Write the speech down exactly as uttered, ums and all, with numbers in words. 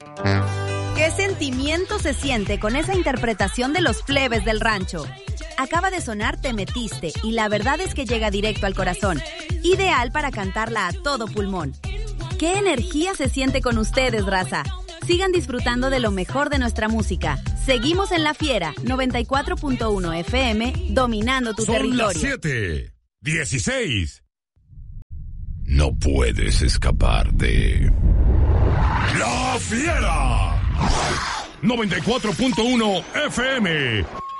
¿Qué sentimiento se siente con esa interpretación de los plebes del rancho? Acaba de sonar Te Metiste y la verdad es que llega directo al corazón. Ideal para cantarla a todo pulmón. ¿Qué energía se siente con ustedes, raza? Sigan disfrutando de lo mejor de nuestra música. Seguimos en La Fiera, noventa y cuatro punto uno F M, dominando tu Son territorio. Son las siete, dieciséis. No puedes escapar de... La Fiera. noventa y cuatro punto uno F M.